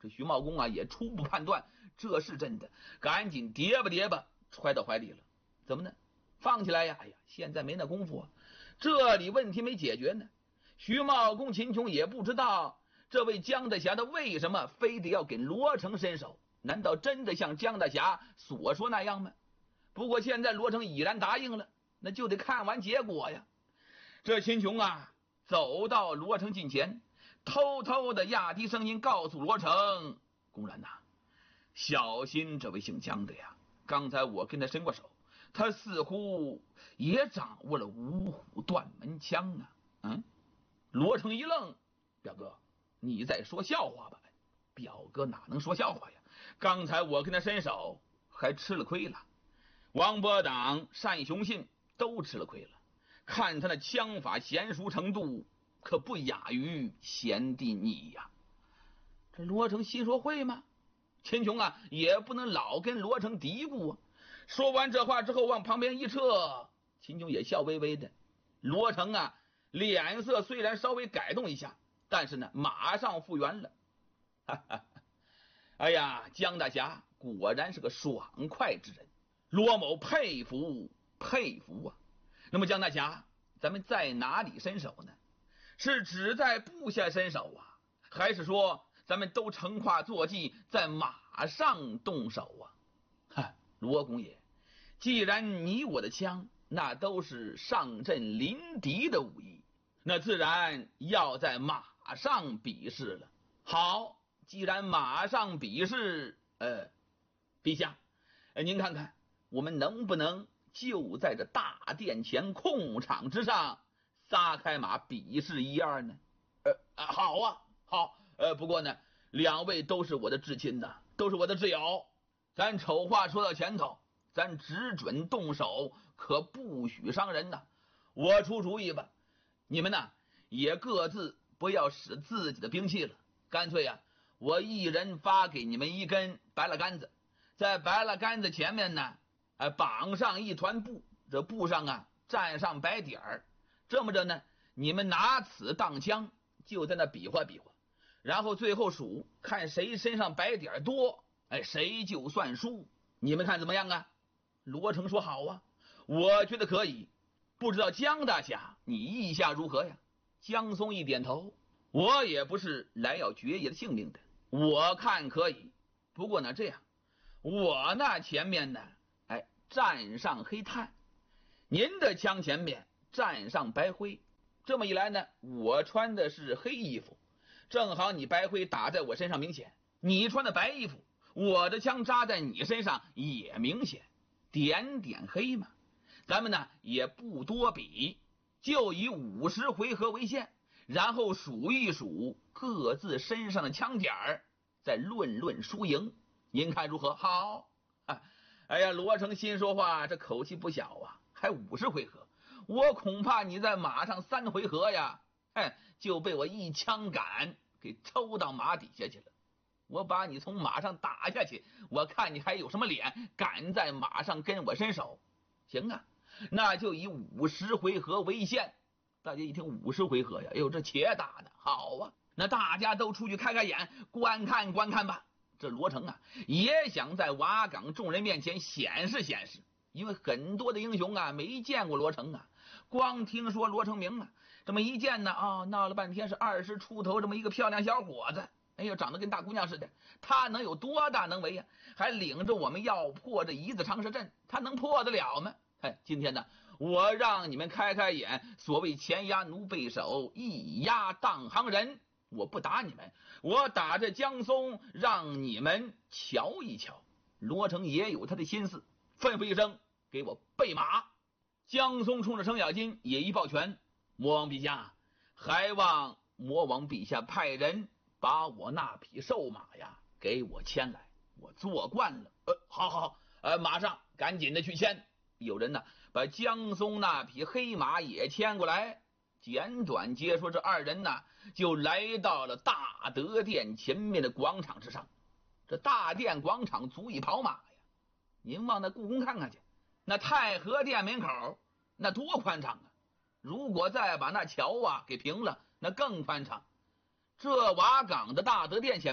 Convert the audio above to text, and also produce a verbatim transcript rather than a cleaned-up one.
这徐茂公啊也初步判断这是真的，赶紧叠吧叠吧揣到怀里了。怎么呢？放起来呀！哎呀，现在没那功夫啊，这里问题没解决呢。徐茂公秦琼也不知道这位江大侠的为什么非得要给罗成伸手，难道真的像江大侠所说那样吗？不过现在罗成已然答应了，那就得看完结果呀。这秦琼啊走到罗成近前，偷偷的压低声音告诉罗成：公然呐、啊，小心这位姓江的呀，刚才我跟他伸过手，他似乎也掌握了五虎断门枪啊。嗯，罗成一愣，表哥你在说笑话吧？表哥哪能说笑话呀，刚才我跟他伸手还吃了亏了，王伯党单雄信都吃了亏了，看他那枪法娴熟程度可不亚于贤弟你呀。这罗成心说会吗？秦琼啊也不能老跟罗成嘀咕啊。说完这话之后往旁边一撤，秦琼也笑微微的。罗成啊脸色虽然稍微改动一下，但是呢马上复原了。哈哈，哎呀，江大侠果然是个爽快之人，罗某佩服佩服啊。那么江大侠，咱们在哪里伸手呢？是只在部下伸手啊，还是说咱们都乘胯坐骑在马上动手啊？哈，罗公爷，既然你我的枪那都是上阵临敌的武艺，那自然要在马上比试了。好，既然马上比试，呃，陛下，呃，您看看我们能不能就在这大殿前空场之上撒开马比试一二呢？呃，啊、好啊，好，呃，不过呢，两位都是我的至亲呐，都是我的挚友，咱丑话说到前头，咱只准动手，可不许伤人呐。我出主意吧，你们呢也各自不要使自己的兵器了，干脆呀、啊，我一人发给你们一根白蜡杆子，在白蜡杆子前面呢，哎，绑上一团布，这布上啊蘸上白点儿，这么着呢，你们拿此当枪，就在那比划比划，然后最后数，看谁身上白点多，哎，谁就算输。你们看怎么样啊？罗成说好啊，我觉得可以。不知道江大侠你意下如何呀？江松一点头，我也不是来要爵爷的性命的，我看可以。不过呢，这样，我那前面呢，哎，蘸上黑炭，您的枪前面蘸上白灰，这么一来呢，我穿的是黑衣服，正好你白灰打在我身上明显，你穿的白衣服，我的枪扎在你身上也明显，点点黑嘛。咱们呢也不多比，就以五十回合为限，然后数一数各自身上的枪点儿，再论论输赢，您看如何？好啊！哎呀，罗成心说话，这口气不小啊，还五十回合，我恐怕你在马上三回合呀，哎，就被我一枪杆给抽到马底下去了。我把你从马上打下去，我看你还有什么脸敢在马上跟我伸手？行啊，那就以五十回合为限。大家一听五十回合呀，哎呦，这且打的好啊！那大家都出去开开眼，观看观看吧。这罗成啊，也想在瓦岗众人面前显示显示，因为很多的英雄啊没见过罗成啊，光听说罗成名啊，这么一见呢，啊、哦，闹了半天是二十出头这么一个漂亮小伙子，哎呦，长得跟大姑娘似的，他能有多大能为呀、啊？还领着我们要破这一字长蛇阵，他能破得了吗？哎，今天呢，我让你们开开眼，所谓前压奴背手，一压当行人，我不打你们，我打着江松，让你们瞧一瞧。罗成也有他的心思，吩咐一声，给我备马。江松冲着程咬金也一抱拳，魔王陛下，还望魔王陛下派人把我那匹瘦马呀给我牵来，我做惯了。呃，好好好，呃，马上赶紧的去牵。有人呢把江松那匹黑马也牵过来。简短结说，这二人呢就来到了大德殿前面的广场之上。这大殿广场足以跑马呀，您往那故宫看看去，那太和殿门口那多宽敞啊，如果再把那桥啊给平了，那更宽敞。这瓦岗的大德殿前